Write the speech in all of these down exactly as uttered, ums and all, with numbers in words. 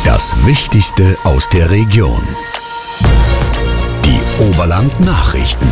Das Wichtigste aus der Region. Die Oberland-Nachrichten.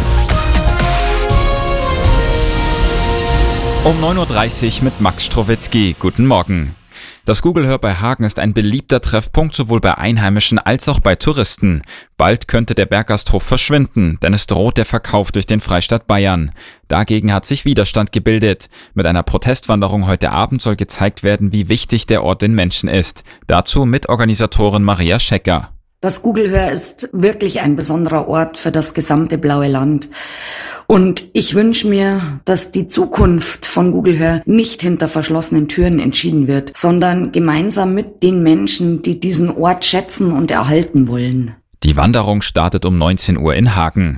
Um neun Uhr dreißig mit Max Strowitzki. Guten Morgen. Das Google-Hör bei Hagen ist ein beliebter Treffpunkt sowohl bei Einheimischen als auch bei Touristen. Bald könnte der Berggasthof verschwinden, denn es droht der Verkauf durch den Freistaat Bayern. Dagegen hat sich Widerstand gebildet. Mit einer Protestwanderung heute Abend soll gezeigt werden, wie wichtig der Ort den Menschen ist. Dazu Mitorganisatorin Maria Schecker. Das Google-Hör ist wirklich ein besonderer Ort für das gesamte blaue Land. Und ich wünsche mir, dass die Zukunft von Google-Hör nicht hinter verschlossenen Türen entschieden wird, sondern gemeinsam mit den Menschen, die diesen Ort schätzen und erhalten wollen. Die Wanderung startet um neunzehn Uhr in Hagen.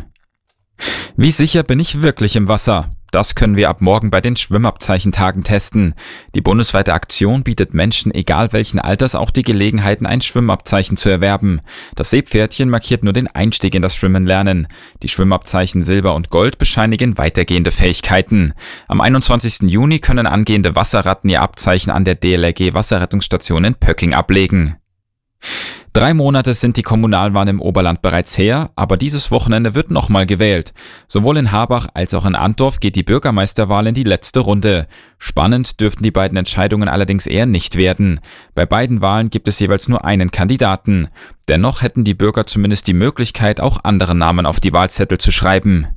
Wie sicher bin ich wirklich im Wasser? Das können wir ab morgen bei den Schwimmabzeichentagen testen. Die bundesweite Aktion bietet Menschen, egal welchen Alters, auch die Gelegenheiten, ein Schwimmabzeichen zu erwerben. Das Seepferdchen markiert nur den Einstieg in das Schwimmen-Lernen. Die Schwimmabzeichen Silber und Gold bescheinigen weitergehende Fähigkeiten. Am einundzwanzigsten Juni können angehende Wasserratten ihr Abzeichen an der D L R G Wasserrettungsstation in Pöcking ablegen. Drei Monate sind die Kommunalwahlen im Oberland bereits her, aber dieses Wochenende wird nochmal gewählt. Sowohl in Harbach als auch in Antdorf geht die Bürgermeisterwahl in die letzte Runde. Spannend dürften die beiden Entscheidungen allerdings eher nicht werden. Bei beiden Wahlen gibt es jeweils nur einen Kandidaten. Dennoch hätten die Bürger zumindest die Möglichkeit, auch andere Namen auf die Wahlzettel zu schreiben.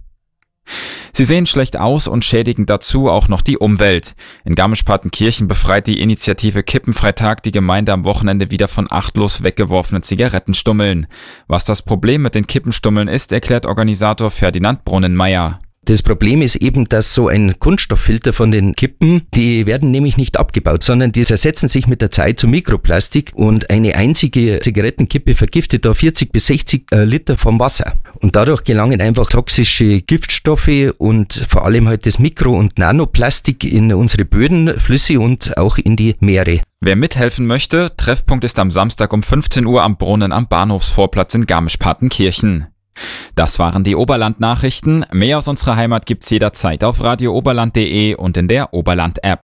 Sie sehen schlecht aus und schädigen dazu auch noch die Umwelt. In Garmisch-Partenkirchen befreit die Initiative Kippenfreitag die Gemeinde am Wochenende wieder von achtlos weggeworfenen Zigarettenstummeln. Was das Problem mit den Kippenstummeln ist, erklärt Organisator Ferdinand Brunnenmeier. Das Problem ist eben, dass so ein Kunststofffilter von den Kippen, die werden nämlich nicht abgebaut, sondern die zersetzen sich mit der Zeit zu Mikroplastik und eine einzige Zigarettenkippe vergiftet da vierzig bis sechzig Liter vom Wasser. Und dadurch gelangen einfach toxische Giftstoffe und vor allem halt das Mikro- und Nanoplastik in unsere Böden, Flüsse und auch in die Meere. Wer mithelfen möchte, Treffpunkt ist am Samstag um fünfzehn Uhr am Brunnen am Bahnhofsvorplatz in Garmisch-Partenkirchen. Das waren die Oberland-Nachrichten. Mehr aus unserer Heimat gibt's jederzeit auf radio oberland punkt de und in der Oberland-App.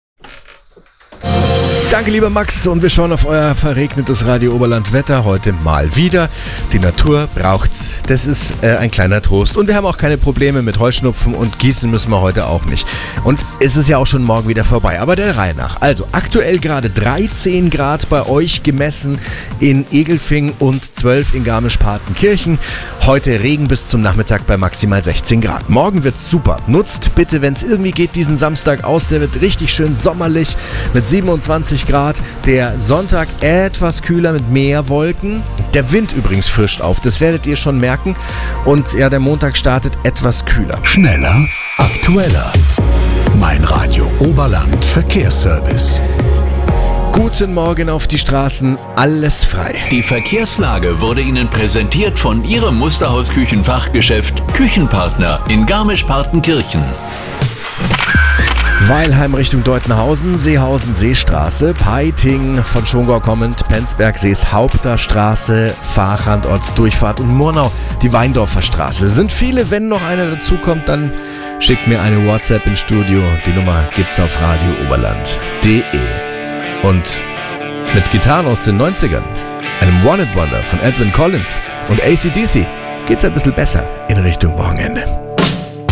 Danke, lieber Max, und wir schauen auf euer verregnetes Radio Oberland Wetter heute mal wieder. Die Natur braucht's. Das ist äh, ein kleiner Trost. Und wir haben auch keine Probleme mit Heuschnupfen und gießen müssen wir heute auch nicht. Und es ist ja auch schon morgen wieder vorbei, aber der Reihe nach. Also aktuell gerade dreizehn Grad bei euch gemessen in Egelfing und zwölf in Garmisch-Partenkirchen. Heute Regen bis zum Nachmittag bei maximal sechzehn Grad. Morgen wird's super. Nutzt bitte, wenn es irgendwie geht, diesen Samstag aus. Der wird richtig schön sommerlich mit siebenundzwanzig Grad. Der Sonntag etwas kühler mit mehr Wolken. Der Wind übrigens frischt auf, das werdet ihr schon merken. Und ja, der Montag startet etwas kühler. Schneller, aktueller. Mein Radio Oberland Verkehrsservice. Guten Morgen auf die Straßen, alles frei. Die Verkehrslage wurde Ihnen präsentiert von Ihrem Musterhaus-Küchenfachgeschäft Küchenpartner in Garmisch-Partenkirchen. Weilheim Richtung Deutenhausen, Seehausen Seestraße, Peiting von Schongau kommend, Penzberg Sees Haupterstraße, Fahrrandortsdurchfahrt und Murnau die Weindorfer Straße. Sind viele, wenn noch eine dazukommt, dann schickt mir eine WhatsApp ins Studio. Die Nummer gibt's auf radio oberland punkt de. Und mit Gitarren aus den neunzigern, einem One-Hit-Wonder von Edwin Collins und A C D C geht's ein bisschen besser in Richtung Wochenende.